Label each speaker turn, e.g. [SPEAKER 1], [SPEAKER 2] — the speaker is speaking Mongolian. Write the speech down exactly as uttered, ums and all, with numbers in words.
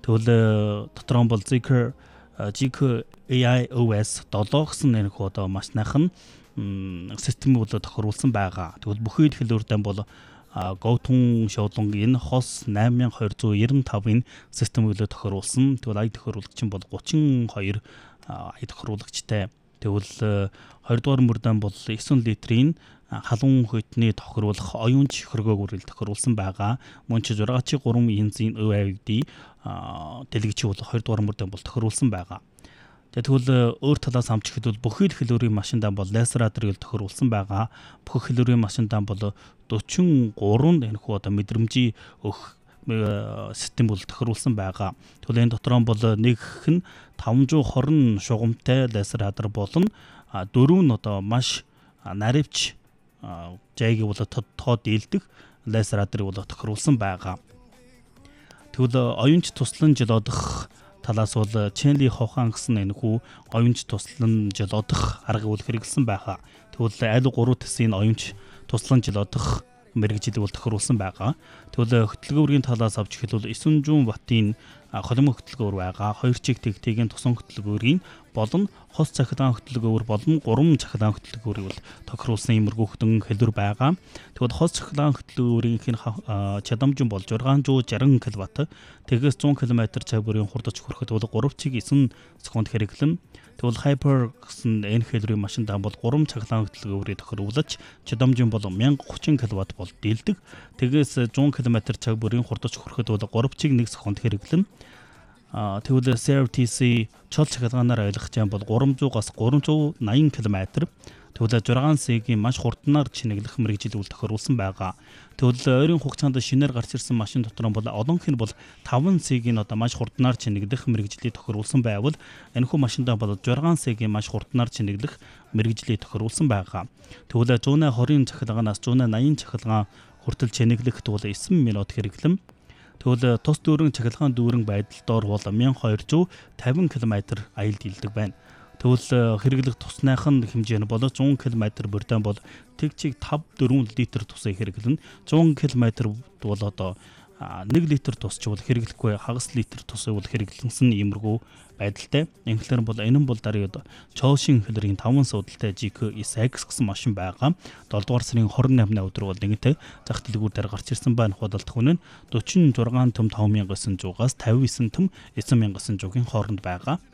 [SPEAKER 1] Тэгвэл дотор нь бол Zeekr Zeekr эй ай о эс seven гэсэн нэрхүү одоо маш найхан систем болоо тохируулсан байгаа. Тэгвэл бүхий л хэлбэртэй бол Gotham шоолонгийн хос eight thousand two hundred ninety-five-ын систем болоо тохируулсан. Тэгвэл ай тохируулагч нь бол thirty-two ай тохируулагчтай. Тэгвэл twenty дугаар мөрдөн бол nine литрийн халуун хөтний тохируулах оюунч хөргөөг үрэл тохируулсан байгаа. Мөн ч six three инцийн эй ай ди дэлгэч бол twenty дугаар мөрдөн бол тохируулсан байгаа. Тэгвэл өөр талаас хамчихэд бол бүхий л хэлбэрийн машиндаа бол лазер радарыг тохируулсан байгаа. Бүх хэлбэрийн машиндаа бол forty-three энэхүү одоо мэдрэмжийн өх систем бол тохируулсан байгаа. Тэгвэл энэ дотор нь бол нэгх нь five twenty шугамтай лазер радар болон дөрөв нь одоо маш наривч жайг бол тоо дийлдэх лазер радарыг бол тохируулсан байгаа. Тэгвэл оюунч туслан жолоодох талаас бол Chenli Hohan гэсэн энэхүү оюунч туслан жолоодох арга бол хэрэгэлсэн байгаа. Тэгвэл аль гурав төсвийн оюунч туслан жолоодох мэрэгжил бол тохируулсан байгаа. Тэгвэл хөтөлбөрийн талаас авч хэлбэл nine hundred ваттын холимог хөтөлбөр байгаа. Хоёр чиг тэгтийн тусан хөтөлбөрийн болон хос цахилгаан хөтөлбөр болон гурван цахилгаан хөтөлбөрийг бол тохируулсан иймэрхүү хэлбэр байгаа. Тэгвэл хос цахилгаан хөтөлбөрийн чадамж нь бол six sixty киловатт, тэгээс one hundred километр цаг бүрийн хурдч хүрэхэд бол three чиг nine секунд хэрэглэн. Тэгвэл Hyper гэсэн энэ хэлбэрийн машиндаа бол гурван цахилгаан хөтөлбөрийг тохируулж чадамж нь бол one thousand thirty киловатт бол дийлдэг. Тэгээс one hundred километр цаг бүрийн хурдч хүрэхэд бол three чиг one секунд хэрэглэн. Тэгвэл си ар ти си чол цахилгаанаар ойлгох юм бол three hundred-аас three ninety километр. Тэгвэл six сигийн маш хурднаар чинэглэх мэрэгжил үл тохируулсан байгаа. Тэгвэл ойрын хугацаанд шинээр гарч ирсэн машин дотор нь бол олонх нь бол five сигийн одоо маш хурднаар чинэглэх мэрэгжлийг тохируулсан байвал энэхүү машиндаа бол six сигийн маш хурднаар чинэглэх мэрэгжлийг тохируулсан байгаа. Тэгвэл one twenty цахилгаанаас one ninety цахилгаан хүртэл чинэглэх тэгвэл nine минут хэрэглэн. Тэгвэл тус дүүрэн цахилгаан дүүрэн байдал доор бол twelve fifty километр аял дийлдэг байна. Тэгвэл хэрэглэх тусныхан хэмжээ нь бол one hundred километр бүрдэн бол тэг чиг five four литр тусыг хэрэглэн. one hundred километр бол одоо one литр тус ч бол хэрэглэхгүй хагас литр тусыг бол хэрэглэнсэн иймэрхүү байдалтай. Инглер бол энэ нь бол дараагийн одоо Чоушин хэлрийн five судалтай Zeekr эс икс гэсэн машин байгаа. seven дугаар сарын twenty-eighth өдөр бол нэгэнтээ зах дэлгүүр дээр гарч ирсэн байна. Худалдах үнэ нь forty-six том five thousand five hundred-аас fifty-nine том nine thousand-ийн хооронд байгаа.